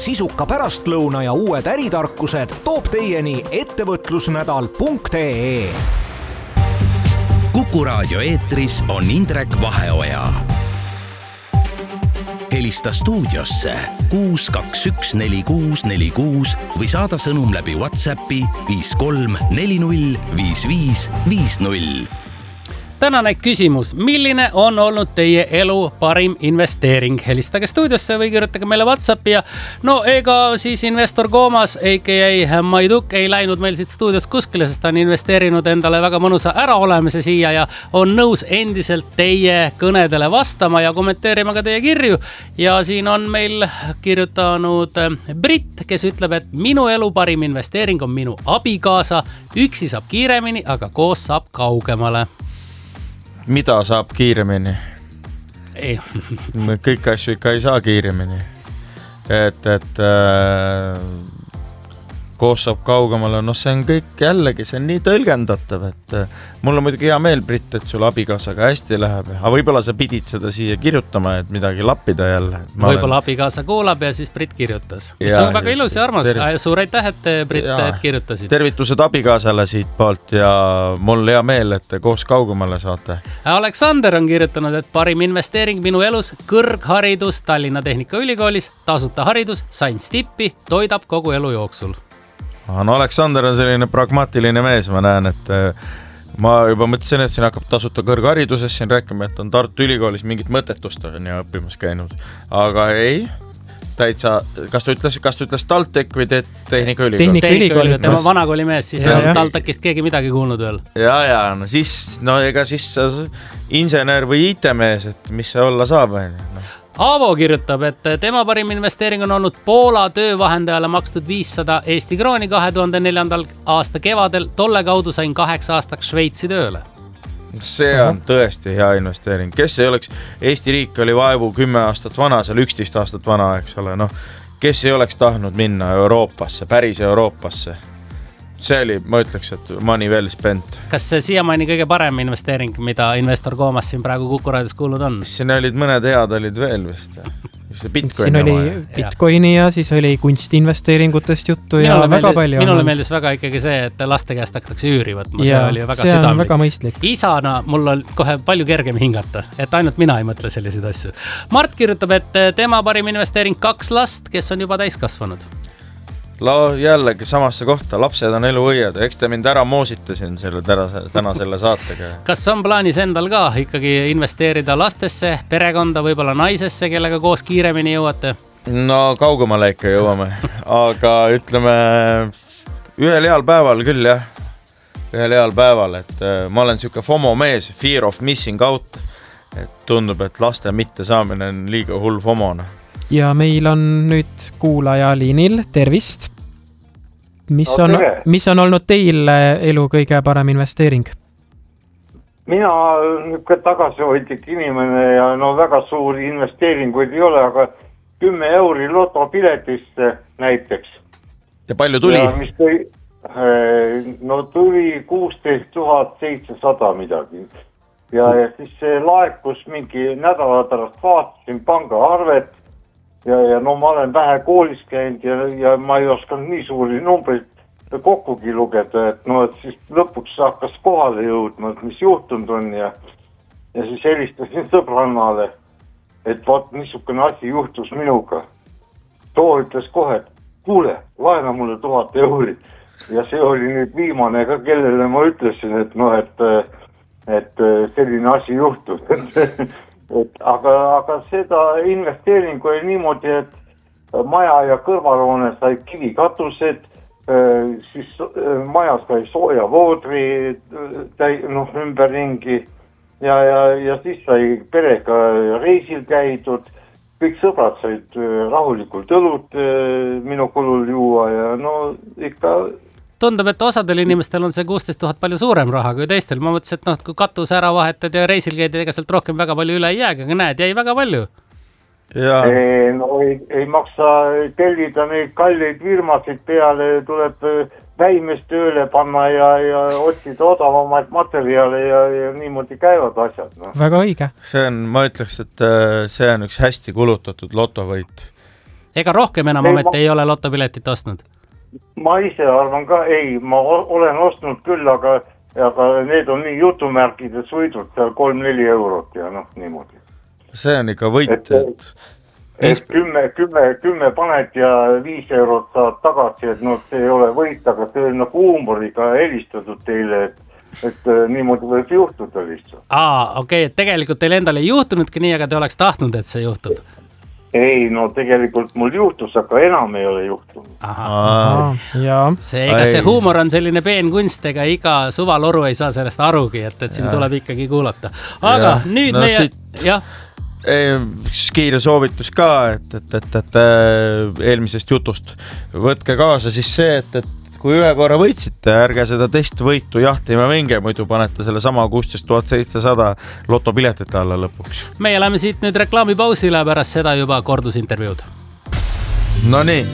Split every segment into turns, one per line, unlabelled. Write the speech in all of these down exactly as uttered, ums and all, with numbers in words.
sisuka pärastlõuna ja uued äritarkused toob teieni ettevõtlusnädal punkt ee.
Kuku Raadio eetris on Indrek Vaheoja. Helista stuudiosse kuus kaks üks neli kuus neli kuus või saada sõnum läbi WhatsAppi viis kolm neli null viis viis viis null.
Tänane küsimus, milline on olnud teie elu parim investeering? Helistage stuudiosse või kirjutage meile WhatsAppi ja no ega siis investor Koomas, A K A Maiduk ei läinud meil siit stuudios kuskile, sest ta on investeerinud endale väga mõnusa äraolemise siia ja on nõus endiselt teie kõnedele vastama ja kommenteerima ka teie kirju. Ja siin on meil kirjutanud Brit, kes ütleb, et minu elu parim investeering on minu abikaasa. Üksi saab kiiremini, aga koos saab kaugemale.
Mida saab kiiremini?
Ei.
Kõik asju ikka ei saa kiiremini. Et, et äh, koos saab kaugemale, no see on kõik jällegi, see on nii tõlgendatav, et äh, mul on muidugi hea meel, Brit, et sul abikaasaga hästi läheb. Aga võib-olla sa pidid seda siia kirjutama, et midagi lappida jälle.
Võib-olla olen... abikaasa kuulab ja siis Brit kirjutas. Mis ja, on väga ilus ja armas. Terv... Suur aitäh, et Brit ja. Et kirjutasid.
Tervitused abikaasale siit poolt ja mul hea meel, et te koos kaugemale saate.
Aleksander on kirjutanud, et parim investeering minu elus, kõrgharidus Tallinna Tehnikaülikoolis, tasuta haridus, sain stippi, toidab kogu elu jooksul.
No Aleksander on selline pragmaatiline mees, ma näen, et ma juba mõtlesin, et siin hakkab tasuta kõrghariduses siin rääkima, et on Tartu Ülikoolis mingit mõtetust on ja õppimas käinud. Aga ei, täitsa, kas ta ütles, kas ta ütles TalTech või Tehnikaülikool?
Tehnikaülikool, tema vanakooli mees, siis on TalTechist keegi midagi kuulnud veel.
Ja, ja, no siis, no ega siis insener või I T-mees, et mis see olla saab? No.
Aavo kirjutab, et tema parim investeering on olnud Poola töövahendajale makstud viissada Eesti krooni kahe tuhande neljandal aasta kevadel. Tolle kaudu sain kaheksa aastaks Šveitsi tööle.
See on tõesti hea investeering. Kes ei oleks, Eesti riik oli vaevu kümme aastat vana, seal üksteist aastat vana, eks ole. No, kes ei oleks tahtnud minna Euroopasse, päris Euroopasse? See oli, ma ütleks, et money well spent.
Kas see siiamaani kõige parem investeering, mida investor Koomas siin praegu Kuku Raadios kuulnud on?
Siin olid mõned head olid veel vist. Bitcoin
siin oli oma, Bitcoini ja siis oli kunstiinvesteeringutest juttu ja minule väga meeldis, palju.
Minule meeldis väga ikkagi see, et laste käest hakatakse üüri võtma.
Ja,
see oli väga
see
südamlik.
On väga mõistlik.
Isana mul on kohe palju kergem hingata, et ainult mina ei mõtle selliseid asju. Mart kirjutab, et tema parim investeering kaks last, kes on juba täiskasvanud.
La, jällegi samasse kohta, lapsed on eluõied, eks te mind ära moositasin selle täna, täna selle saatega.
Kas on plaanis endal ka ikkagi investeerida lastesse, perekonda, võib-olla naisesse, kellega koos kiiremini jõuate?
No kaugemale ikka jõuame, aga ütleme ühel heal päeval küll jah, ühel heal päeval, et ma olen siuke FOMO mees, fear of missing out, et tundub, et laste mitte saamine on liiga hull FOMOna.
Ja meil on nüüd kuulaja liinil, tervist. Mis on, no, mis on olnud teil elu kõige parem investeering?
Mina niisugune tagasihoidlik inimene ja no väga suuri investeeringuid ei ole, aga kümme euri lotopiletisse näiteks.
Ja palju tuli?
Ja mis tõi, no tuli kuusteist tuhat seitsesada midagi. Ja, ja siis see laekus mingi nädala pärast vaatasin pangaarvet. Ja, ja no ma olen vähe koolis käinud ja, ja ma ei oskanud nii suuri numbreid kokkugi lugeda, et no et siis lõpuks hakkas kohale jõudma, et mis juhtunud on ja, ja siis helistasin sõbrannale, et vaat niisugune asi juhtus minuga. Too ütles kohe, et kuule, laena mulle tuhat euri ja see oli nüüd viimane ka, kellele ma ütlesin, et no et, et selline asi juhtus. Et, aga, aga seda investeeringu oli niimoodi, et maja ja kõrvalhoone sai kivikatused, siis maja sai sooja voodri no, ümberringi ja, ja, ja siis sai perega reisil käidud, kõik sõbrad said rahulikult õlut minu kulul juua ja no ikka...
Tundub, et osadel inimestel on see kuusteist tuhat palju suurem raha kui teistel. Ma mõtlesin, et noh, kui katus ära vahetad ja reisil käid, ega sealt rohkem väga palju üle ei jäägi, aga näed, jäi väga palju.
Ja. Ei, no ei, ei maksa tellida neid kalleid firmasid peale, tuleb väimes tööle panna ja, ja otsida odavamaid materjale ja, ja niimoodi käivad asjad. No.
Väga õige.
See on, ma ütleks, et see on üks hästi kulutatud lotovõit.
Ega rohkem enam
Ei,
ometi
ma-
ei ole lotopiletit ostnud?
ma ise arvan ka, ei, ma o- olen ostnud küll, aga, aga need on nii jutumärkides võidud seal kolm-neli eurot ja noh, niimoodi.
see on ikka võit,
Et-
et
Et kümme, kümme, kümme paned ja viis eurot saad tagasi, et noh, see ei ole võit, aga see on nagu huumoriga helistatud teile, et, et äh, niimoodi võib juhtuda lihtsalt.
Aa, okei, okay, et tegelikult teil endal ei juhtunudki nii, aga te oleks tahtnud, et see juhtub.
Ei, no tegelikult mul juhtus, aga enam ei ole juhtunud.
Aha.
jaa.
See, ega see huumor on selline peen kunst, ega iga suvaloru ei saa sellest arugi, et, et siin ja. tuleb ikkagi kuulata. Aga ja. nüüd
no,
meie...
Siit...
jah.
Üks kiire soovitus ka, et, et, et, et eelmisest jutust võtke kaasa siis see, et, et kui ühe korra võitsite, ärge seda teist võitu jahtima minge, muidu panete selle sama kuusteist tuhat seitsesada lotopiletite alla lõpuks.
Meie läheme siit nüüd reklaamipausile, pärast seda juba kordusintervjuud.
No nii.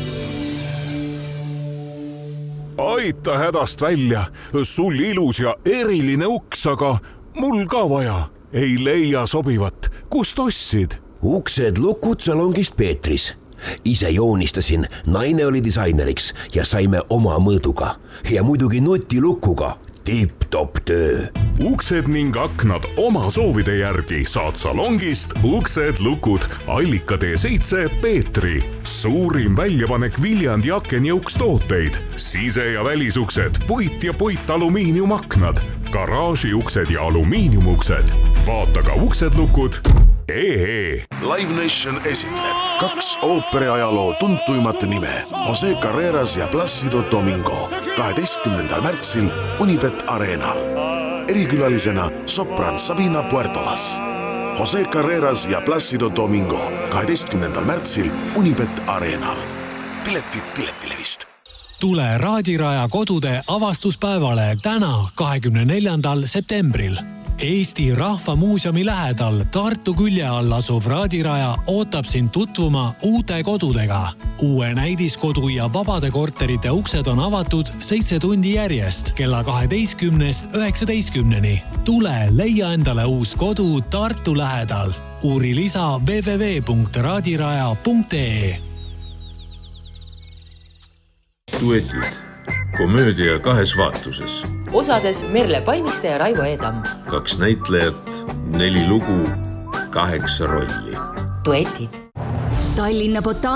Aita hädast välja, sul ilus ja eriline uks, aga mul ka vaja. Ei leia sobivat. Kust ostsid?
Uksed lukud salongist Peetris. Ise joonistasin, naine oli disaineriks ja saime oma mõõduga. Ja muidugi nutilukuga. Tipp-top töö.
Uksed ning aknad oma soovide järgi saad salongist Uksed lukud Allika tee seitse Peetri. Suurim väljapanek Viljandi aken ja ukstooteid. Sise- ja välisuksed, puit ja puit alumiiniumaknad. Garaažiuksed ja alumiiniumuksed. Vaata ka Uksed lukud. Ehe.
Live Nation esitleb kaks ooperiajaloo tuntuimat nime Jose Carreras ja Plácido Domingo kaheteistkümnendal märtsil Unibet Arenal. Erikülalisena sopran Sabina Puertolas. Jose Carreras ja Plácido Domingo kaheteistkümnendal märtsil Unibet Arenal. Piletid Piletilevist.
Tule Raadiraja kodude avastuspäevale täna kahekümne neljandal septembril. Eesti Rahvamuuseumi lähedal Tartu külje all asuv Raadiraja ootab sind tutvuma uute kodudega. Uue näidiskodu ja vabade korterite uksed on avatud seitse tundi järjest kella kaheteistkümnest üheksateistkümneni. Tule leia endale uus kodu Tartu lähedal. Uuri lisa w w w punkt raadiraja punkt e.
Duetid. Komöödia kahes vaatuses.
Osades Merle Palmiste ja Raivo Eedam.
Kaks näitlejat, neli lugu, kaheksa rolli.
Duetid.
Tallinna Botaani